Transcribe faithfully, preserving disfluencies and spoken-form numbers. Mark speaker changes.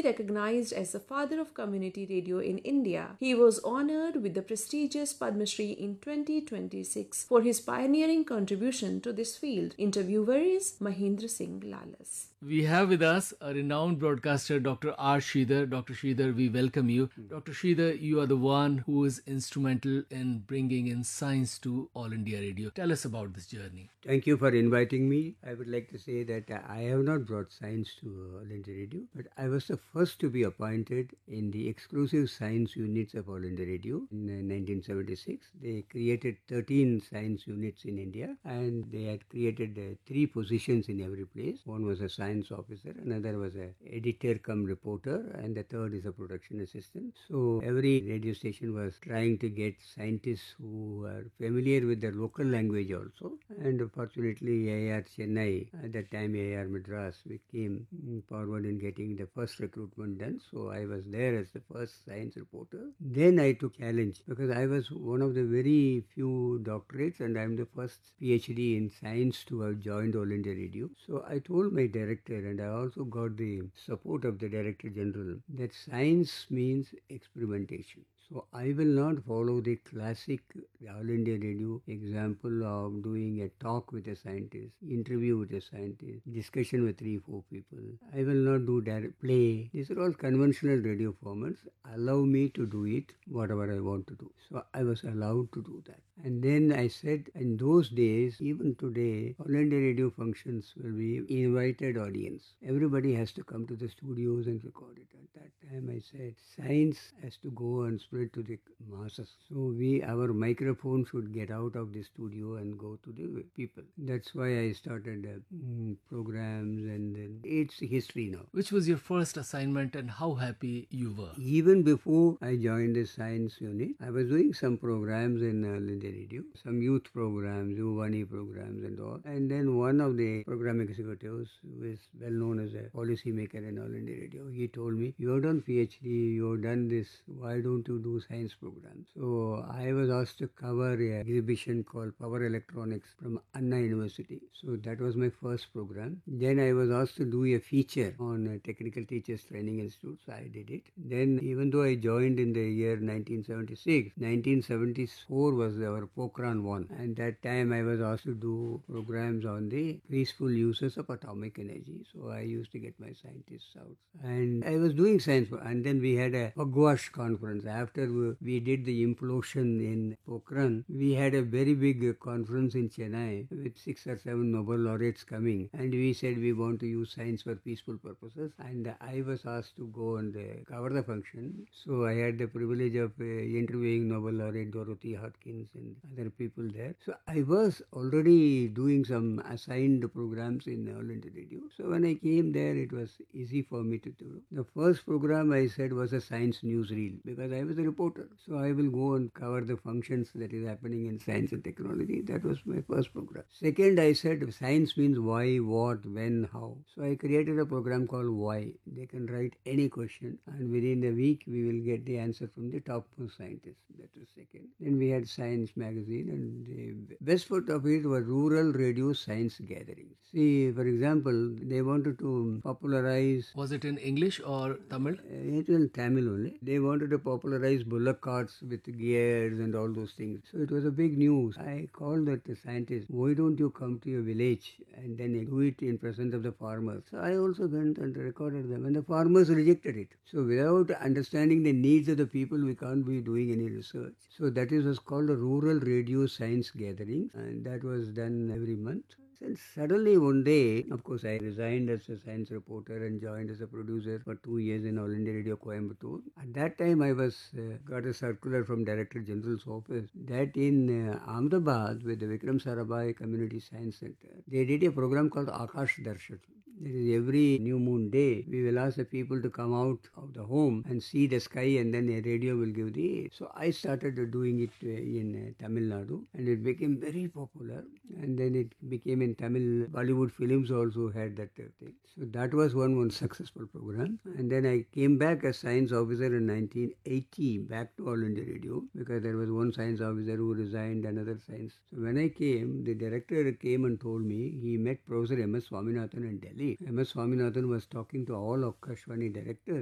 Speaker 1: recognized as the father of community radio in India. He was honored with the prestigious Padma Shri in twenty twenty-six for his pioneering contribution to this field. Interviewer is Mahendra Singh Lalas.
Speaker 2: We have with us a renowned broadcaster, Doctor R. Sridhar. Doctor Sridhar, we welcome you. Doctor Sridhar, you are the one who is instrumental in bringing in science to All India Radio. Tell us about this journey.
Speaker 3: Thank you for inviting me. I would like to say that I have not brought science to All India Radio, but I was the first to be appointed in the exclusive science units of All India Radio in uh, nineteen seventy-six. They created thirteen science units in India, and they had created uh, three positions in every place. One was a science officer, another was a editor cum reporter, and the third is a production assistant. So every radio station was trying to get scientists who are familiar with the local language also. And fortunately, A R Chennai, at that time A R Madras, we came forward in getting the first recruitment done. So I was there as the first science reporter. Then I took challenge because I was one of the very few doctorates, and I'm the first PhD in science to have joined All India Radio. So I told my director, and I also got the support of the Director General, that science means experimentation. So I will not follow the classic All India Radio example of doing a talk with a scientist, interview with a scientist, discussion with three, four people. I will not do that play. These are all conventional radio formats. Allow me to do it, whatever I want to do. So I was allowed to do that. And then I said, in those days, even today, All India Radio functions will be invited audience. Everybody has to come to the studios and record it. At that time I said, science has to go and spread to the masses. So we, our microphone should get out of the studio and go to the people. That's why I started uh, mm, programs, and then it's history now.
Speaker 2: Which was your first assignment and how happy you were?
Speaker 3: Even before I joined the science unit, I was doing some programs in All India Radio, some youth programs, Yuvani programs and all. And then one of the program executives, who is well known as a policy maker in All India Radio, he told me, you have done PhD, you have done this, why don't you do science programs? So I was asked to cover an exhibition called Power Electronics from Anna University. So that was my first program. Then I was asked to do a feature on uh, Technical Teachers Training Institute, so I did it. Then even though I joined in the year nineteen seventy-six, nineteen seventy-four was our Pokhran one, and that time I was asked to do programs on the peaceful uses of atomic energy. So I used to get my scientists out, and I was doing science. And then we had a Pugwash conference. After we, we did the implosion in Pokhran, we had a very big conference in Chennai with six or seven Nobel laureates coming, and we said we want to use science for peaceful purposes, and I was asked to go and uh, cover the function. So I had the privilege of uh, interviewing Nobel laureate Dorothy Hodgkins and other people there. So I was already doing some assigned programs in All India Radio. So when I came there, it was easy for me to do. The first program I said was a science newsreel, because I was a reporter. So I will go and cover the functions that is happening in science and technology. That was my first program. Second, I said science means why, what, when, how. So I created a program called Why. They can write any question, and within a week we will get the answer from the topmost scientists. That was second. Then we had Science magazine, and the best part of it was rural radio science gatherings. See, for example, they wanted to popularize.
Speaker 2: Was it in English or Tamil?
Speaker 3: Uh, it was in Tamil only. They wanted to popularize bullock carts with gears and all those things. So it was a big news. I called that the scientist, why don't you come to your village and then do it in presence of the farmers? So I also went and recorded them, and the farmers rejected it. So without understanding the needs of the people, we can't be doing any research. So that is was called a rural radio science gathering, and that was done every month. And suddenly one day, of course, I resigned as a science reporter and joined as a producer for two years in All India Radio Coimbatore. At that time, I was uh, got a circular from Director General's office that in uh, Ahmedabad, with the Vikram Sarabhai Community Science Center, they did a program called Akash Darshan. That is, every new moon day, we will ask the people to come out of the home and see the sky, and then a radio will give the... So I started doing it uh, in uh, Tamil Nadu, and it became very popular. And then it became in Tamil. Bollywood films also had that uh, thing. So that was one, one successful program. And then I came back as science officer in nineteen eighty, back to All India Radio, because there was one science officer who resigned, another science. So when I came, the director came and told me he met Professor M S Swaminathan in Delhi. M S Swaminathan was talking to all Akashvani directors